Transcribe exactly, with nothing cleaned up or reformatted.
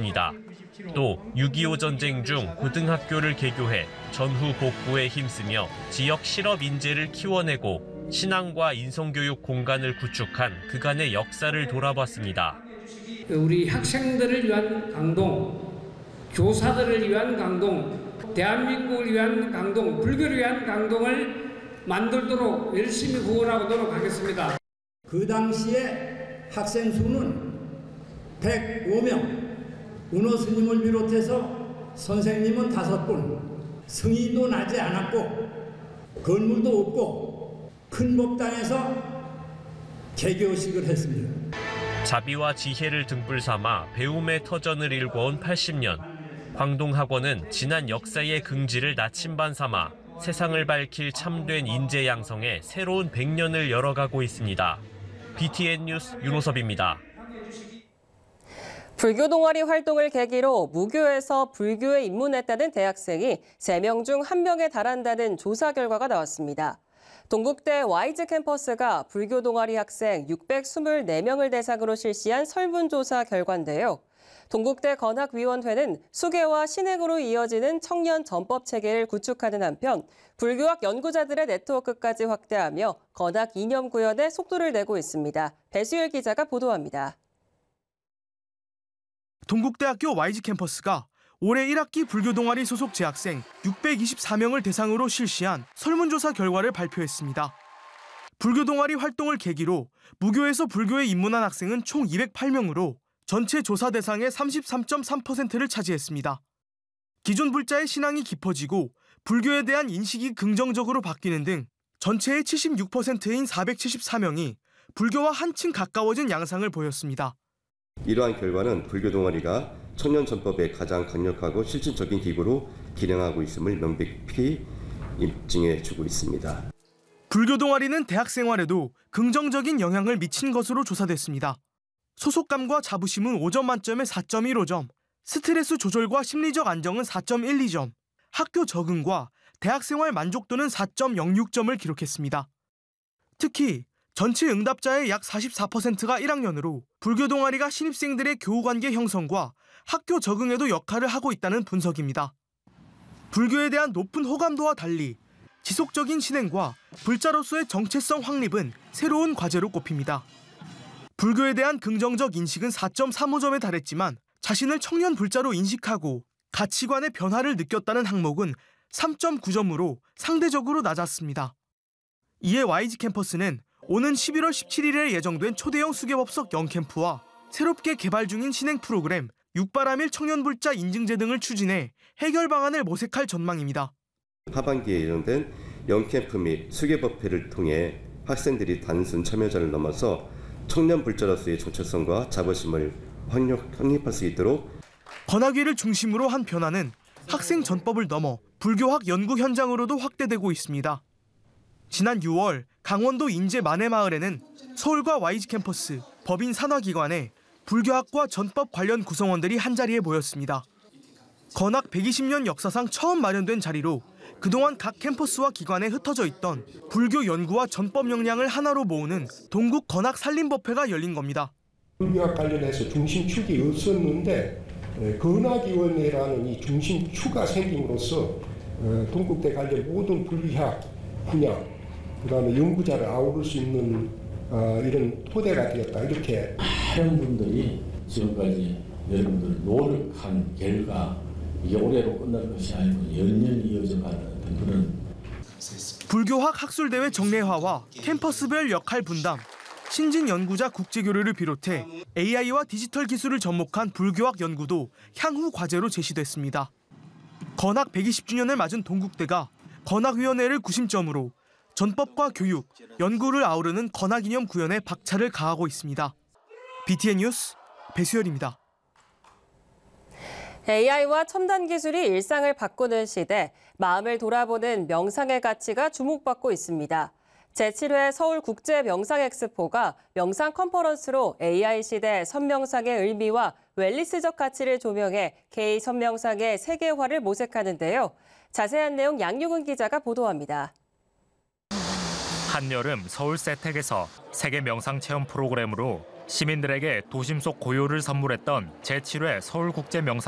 있습니다. 또 육이오 전쟁 중 고등학교를 개교해 전후 복구에 힘쓰며 지역 실업 인재를 키워내고 신앙과 인성교육 공간을 구축한 그간의 역사를 돌아봤습니다. 우리 학생들을 위한 강동, 교사들을 위한 강동, 대한민국을 위한 강동, 불교를 위한 강동을 만들도록 열심히 후원하고 노력하겠습니다. 그 당시에 학생 수는 백오 명, 은호 스님을 비롯해서 선생님은 다섯 분, 승인도 나지 않았고 건물도 없고 큰 법당에서 개교식을 했습니다. 자비와 지혜를 등불 삼아 배움의 터전을 일궈온 팔십 년. 광동학원은 지난 역사의 긍지를 나침반 삼아 세상을 밝힐 참된 인재 양성에 새로운 백 년을 열어가고 있습니다. 비티엔 뉴스 윤호섭입니다. 불교 동아리 활동을 계기로 무교에서 불교에 입문했다는 대학생이 세 명 중 한 명에 달한다는 조사 결과가 나왔습니다. 동국대 와이즈 캠퍼스가 불교 동아리 학생 육백이십사 명을 대상으로 실시한 설문조사 결과인데요. 동국대 건학위원회는 수계와 신행으로 이어지는 청년 전법 체계를 구축하는 한편 불교학 연구자들의 네트워크까지 확대하며 건학 이념 구현에 속도를 내고 있습니다. 배수열 기자가 보도합니다. 동국대학교 와이지 캠퍼스가 올해 일 학기 불교 동아리 소속 재학생 육백이십사 명을 대상으로 실시한 설문조사 결과를 발표했습니다. 불교 동아리 활동을 계기로 무교에서 불교에 입문한 학생은 총 이백팔 명으로 전체 조사 대상의 삼십삼 점 삼 퍼센트를 차지했습니다. 기존 불자의 신앙이 깊어지고 불교에 대한 인식이 긍정적으로 바뀌는 등 전체의 칠십육 퍼센트인 사백칠십사 명이 불교와 한층 가까워진 양상을 보였습니다. 이러한 결과는 불교 동아리가 청년 전법의 가장 강력하고 실질적인 기구로 기능하고 있음을 명백히 입증해주고 있습니다. 불교 동아리는 대학 생활에도 긍정적인 영향을 미친 것으로 조사됐습니다. 소속감과 자부심은 오 점 만점에 사 점 일오 점, 스트레스 조절과 심리적 안정은 사 점 일이 점, 학교 적응과 대학 생활 만족도는 사 점 영육 점을 기록했습니다. 특히 전체 응답자의 약 사십사 퍼센트가 일 학년으로 불교 동아리가 신입생들의 교우관계 형성과 학교 적응에도 역할을 하고 있다는 분석입니다. 불교에 대한 높은 호감도와 달리 지속적인 신행과 불자로서의 정체성 확립은 새로운 과제로 꼽힙니다. 불교에 대한 긍정적 인식은 사 점 삼오 점에 달했지만 자신을 청년 불자로 인식하고 가치관의 변화를 느꼈다는 항목은 삼 점 구 점으로 상대적으로 낮았습니다. 이에 와이지 캠퍼스는 오는 십일월 십칠일에 예정된 초대형 수계법석 영캠프와 새롭게 개발 중인 신행 프로그램 육바라밀 청년불자 인증제 등을 추진해 해결 방안을 모색할 전망입니다. 하반기에 예정된 영캠프 및 수계법회를 통해 학생들이 단순 참여자를 넘어서 청년불자로서의 정체성과 자부심을 확립할 수 있도록 건학위를 중심으로 한 변화는 학생 전법을 넘어 불교학 연구 현장으로도 확대되고 있습니다. 지난 유월 강원도 인제 만해마을에는 서울과 와이지 캠퍼스, 법인 산하기관에 불교학과 전법 관련 구성원들이 한자리에 모였습니다. 건학 백이십 년 역사상 처음 마련된 자리로 그동안 각 캠퍼스와 기관에 흩어져 있던 불교 연구와 전법 역량을 하나로 모으는 동국 건학 산림법회가 열린 겁니다. 불교학 관련해서 중심축이 없었는데 건학위원회라는 이 중심축가 생김으로써 동국대 관련 모든 불교학 분야, 그다음에 연구자를 아우를 수 있는 이런 토대가 되었다. 이렇게 많은 분들이 지금까지 여러분들 노력한 결과 이게 올해로 끝날 것이 아니고 연년 이어져가는 그런 불교학 학술대회 정례화와 캠퍼스별 역할 분담, 신진 연구자 국제교류를 비롯해 에이아이와 디지털 기술을 접목한 불교학 연구도 향후 과제로 제시됐습니다. 건학 백이십 주년을 맞은 동국대가 건학위원회를 구심점으로 전법과 교육, 연구를 아우르는 건학이념 구현에 박차를 가하고 있습니다. 비티엔 뉴스 배수열입니다. 에이아이와 첨단 기술이 일상을 바꾸는 시대, 마음을 돌아보는 명상의 가치가 주목받고 있습니다. 제칠 회 서울국제명상엑스포가 명상 컨퍼런스로 에이아이 시대 선명상의 의미와 웰니스적 가치를 조명해 K 선명상의 세계화를 모색하는데요. 자세한 내용 양용은 기자가 보도합니다. 한여름 서울 세택에서 세계 명상 체험 프로그램으로 시민들에게 도심 속 고요를 선물했던 제칠 회 서울국제명사